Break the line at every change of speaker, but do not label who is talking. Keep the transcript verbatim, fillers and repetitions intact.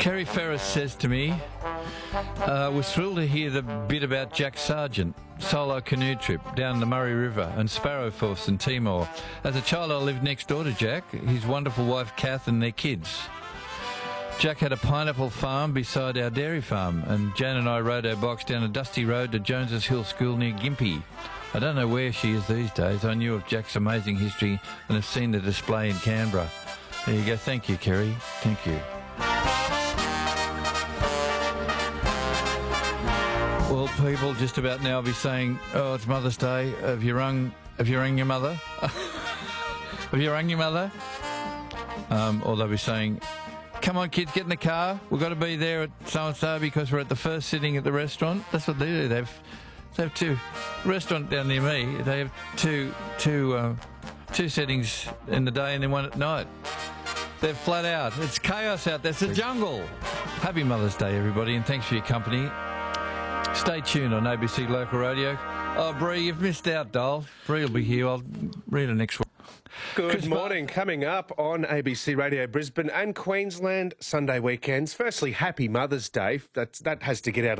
Kerry Ferris says to me, uh, was thrilled to hear the bit about Jack Sargent, solo canoe trip down the Murray River and Sparrowforth and Timor. As a child, I lived next door to Jack, his wonderful wife Kath and their kids. Jack had a pineapple farm beside our dairy farm, and Jan and I rode our bikes down a dusty road to Jones's Hill School near Gympie. I don't know where she is these days. I knew of Jack's amazing history and have seen the display in Canberra. There you go. Thank you, Kerry. Thank you. Well, people just about now be saying, oh, it's Mother's Day. Have you rung, have you rung your mother? Have you rung your mother? Um, or they'll be saying, come on, kids, get in the car. We've got to be there at so-and-so because we're at the first sitting at the restaurant. That's what they do. They have, they have two, restaurant down near me, they have two, two, uh, two settings in the day and then one at night. They're flat out. It's chaos out there. It's a jungle. Happy Mother's Day, everybody, and thanks for your company. Stay tuned on A B C Local Radio. Oh, Bree, you've missed out, doll. Bree will be here. I'll read her next week.
Good
Chris
morning.
Bar-
Coming up on A B C Radio Brisbane and Queensland Sunday weekends. Firstly, happy Mother's Day. That's, that has to get out of